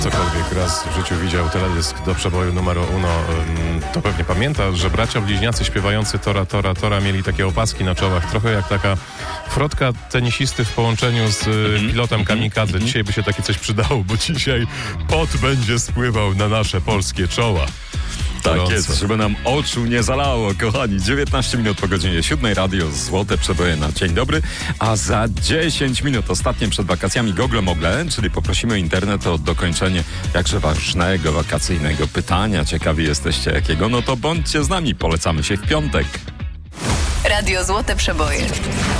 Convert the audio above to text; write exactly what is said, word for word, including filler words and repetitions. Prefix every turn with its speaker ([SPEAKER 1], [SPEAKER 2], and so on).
[SPEAKER 1] Cokolwiek raz w życiu widział teledysk do przeboju numeru uno, to pewnie pamięta, że bracia bliźniacy śpiewający Tora, Tora, Tora mieli takie opaski na czołach, trochę jak taka frotka tenisisty w połączeniu z mm-hmm. pilotem kamikadze. Mm-hmm. Dzisiaj by się takie coś przydało, bo dzisiaj pot będzie spływał na nasze polskie czoła.
[SPEAKER 2] Tak
[SPEAKER 1] Gorąco.
[SPEAKER 2] jest, żeby nam oczu nie zalało, kochani. dziewiętnaście minut po godzinie siódmej, radio Złote Przeboje na Dzień Dobry, a za dziesięć minut, ostatnie przed wakacjami, Gogle Mogle, czyli poprosimy internet o dokończenie jakże ważnego wakacyjnego pytania. Ciekawi jesteście jakiego? No to bądźcie z nami, polecamy się w piątek.
[SPEAKER 3] Radio Złote Przeboje.